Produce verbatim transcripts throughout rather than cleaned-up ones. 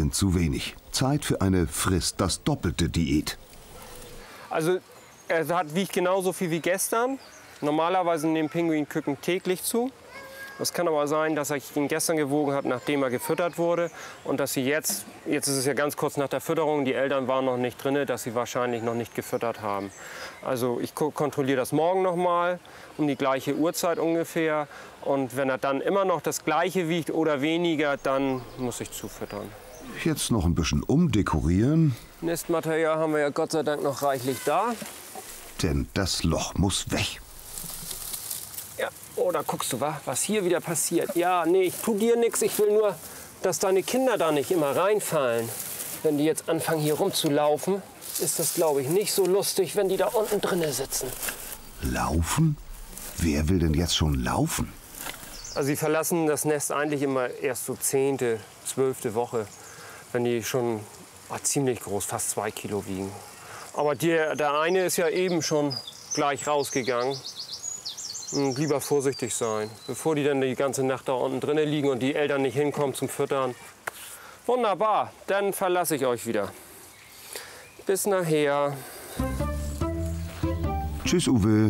sind zu wenig. Zeit für eine Frisst das Doppelte Diät. Also er hat, wiegt genauso viel wie gestern. Normalerweise nehmen Pinguinküken täglich zu. Es kann aber sein, dass er ihn gestern gewogen hat, nachdem er gefüttert wurde. Und dass sie jetzt, jetzt ist es ja ganz kurz nach der Fütterung, die Eltern waren noch nicht drin, dass sie wahrscheinlich noch nicht gefüttert haben. Also ich kontrolliere das morgen noch mal, um die gleiche Uhrzeit ungefähr. Und wenn er dann immer noch das Gleiche wiegt oder weniger, dann muss ich zufüttern. Jetzt noch ein bisschen umdekorieren. Nistmaterial haben wir ja Gott sei Dank noch reichlich da. Denn das Loch muss weg. Ja, oh, da guckst du, was hier wieder passiert. Ja, nee, ich tu dir nichts. Ich will nur, dass deine Kinder da nicht immer reinfallen. Wenn die jetzt anfangen, hier rumzulaufen, ist das, glaube ich, nicht so lustig, wenn die da unten drinnen sitzen. Laufen? Wer will denn jetzt schon laufen? Also sie verlassen das Nest eigentlich immer erst so zehnte, zwölfte Woche, wenn die schon oh, ziemlich groß, fast zwei Kilo wiegen. Aber der, der eine ist ja eben schon gleich rausgegangen. Und lieber vorsichtig sein, bevor die dann die ganze Nacht da unten drinnen liegen und die Eltern nicht hinkommen zum Füttern. Wunderbar, dann verlasse ich euch wieder. Bis nachher. Tschüss, Uwe.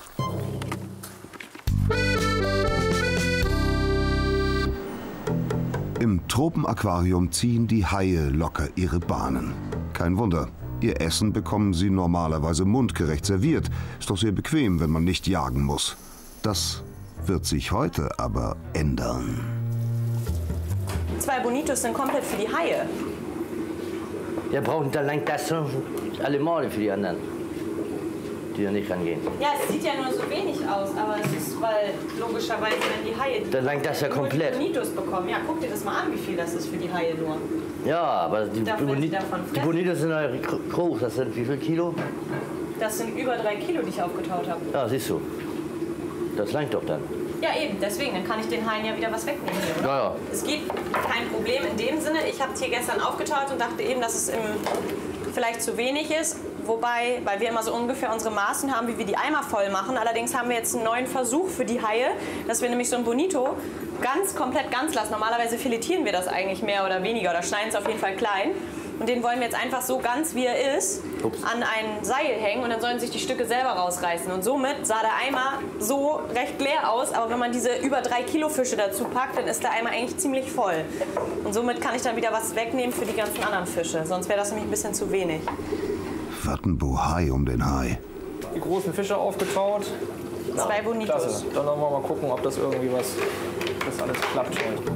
Im Tropenaquarium ziehen die Haie locker ihre Bahnen. Kein Wunder. Ihr Essen bekommen sie normalerweise mundgerecht serviert. Ist doch sehr bequem, wenn man nicht jagen muss. Das wird sich heute aber ändern. Zwei Bonitos sind komplett für die Haie. Der braucht dann lang das alle Morde für die anderen, die da nicht rangehen. Ja, es sieht ja nur so wenig aus, aber es ist, weil logischerweise, wenn die Haie dann langt das ja komplett. Bonitos bekommen. Ja, guck dir das mal an, wie viel das ist für die Haie nur. Ja, aber die, Darf Boni die Bonitos sind ja groß. Das sind wie viel Kilo? Das sind über drei Kilo, die ich aufgetaut habe. Ja, siehst du. Das langt doch dann. Ja, eben. Deswegen, dann kann ich den Haien ja wieder was wegnehmen hier, oder? Ja, ja. Es gibt kein Problem in dem Sinne. Ich habe es hier gestern aufgetaut und dachte eben, dass es im, vielleicht zu wenig ist. Wobei, weil wir immer so ungefähr unsere Maßen haben, wie wir die Eimer voll machen. Allerdings haben wir jetzt einen neuen Versuch für die Haie, dass wir nämlich so ein Bonito ganz komplett ganz lassen. Normalerweise filetieren wir das eigentlich mehr oder weniger oder schneiden es auf jeden Fall klein. Und den wollen wir jetzt einfach so ganz, wie er ist, Ups. an ein Seil hängen und dann sollen sich die Stücke selber rausreißen. Und somit sah der Eimer so recht leer aus, aber wenn man diese über drei Kilo Fische dazu packt, dann ist der Eimer eigentlich ziemlich voll. Und somit kann ich dann wieder was wegnehmen für die ganzen anderen Fische. Sonst wäre das nämlich ein bisschen zu wenig. Was ein Bohai um den Hai. Die großen Fische aufgetaut. Zwei Bonitos. Klasse. Dann wollen wir mal gucken, ob das irgendwie was, das alles klappt heute.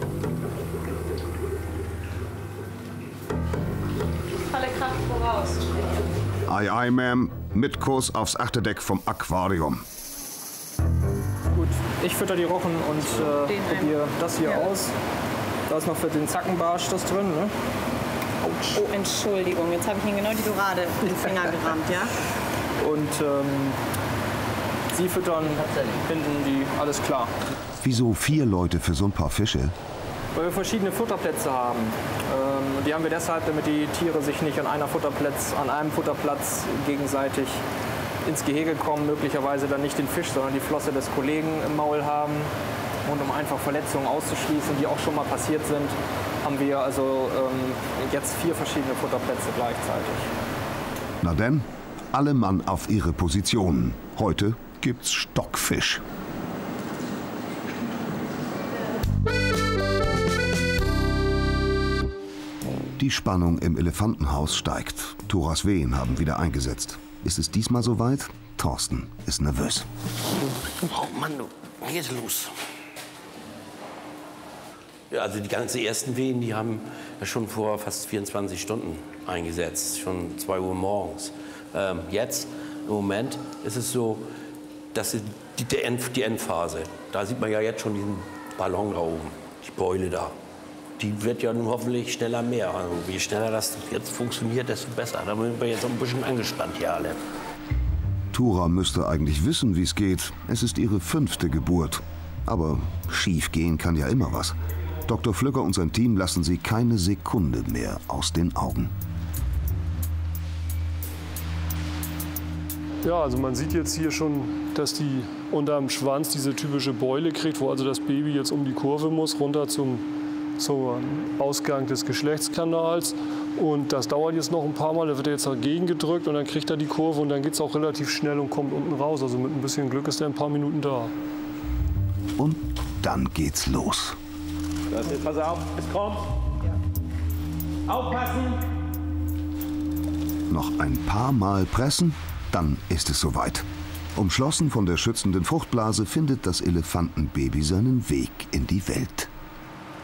Volle Kraft voraus. Ei, ei, Ma'am. Mit Kurs aufs Achterdeck vom Aquarium. Gut, ich fütter die Rochen und äh, probiere das hier ja. aus. Da ist noch für den Zackenbarsch das drin, ne? Autsch. Oh, Entschuldigung, jetzt habe ich Ihnen genau die Dorade in den Finger gerammt, ja? Und ähm, Sie füttern hinten die, alles klar. Wieso vier Leute für so ein paar Fische? Weil wir verschiedene Futterplätze haben. Ähm, die haben wir deshalb, damit die Tiere sich nicht an, einer Futterplatz, an einem Futterplatz gegenseitig ins Gehege kommen, möglicherweise dann nicht den Fisch, sondern die Flosse des Kollegen im Maul haben. Und um einfach Verletzungen auszuschließen, die auch schon mal passiert sind, haben wir also ähm, jetzt vier verschiedene Futterplätze gleichzeitig. Na denn, alle Mann auf ihre Positionen. Heute gibt's Stockfisch. Die Spannung im Elefantenhaus steigt. Thoras Wehen haben wieder eingesetzt. Ist es diesmal soweit? Thorsten ist nervös. Oh Mann, du, geht's los. Ja, also die ganzen ersten Wehen, die haben ja schon vor fast vierundzwanzig Stunden eingesetzt, schon zwei Uhr morgens. Ähm, jetzt, im Moment, ist es so, dass die, die, End, die Endphase, da sieht man ja jetzt schon diesen Ballon da oben, die Beule da. Die wird ja nun hoffentlich schneller mehr. Also je schneller das jetzt funktioniert, desto besser. Da sind wir jetzt ein bisschen angespannt hier alle. Thora müsste eigentlich wissen, wie es geht. Es ist ihre fünfte Geburt. Aber schief gehen kann ja immer was. Doktor Flügger und sein Team lassen sie keine Sekunde mehr aus den Augen. Ja, also man sieht jetzt hier schon, dass die unterm Schwanz diese typische Beule kriegt, wo also das Baby jetzt um die Kurve muss, runter zum zum Ausgang des Geschlechtskanals. Und das dauert jetzt noch ein paar Mal, da wird er jetzt dagegen gedrückt und dann kriegt er die Kurve und dann geht es auch relativ schnell und kommt unten raus. Also mit ein bisschen Glück ist er in ein paar Minuten da. Und dann geht's los. Das ist, pass auf, es kommt. Ja. Aufpassen! Noch ein paar Mal pressen, dann ist es soweit. Umschlossen von der schützenden Fruchtblase findet das Elefantenbaby seinen Weg in die Welt.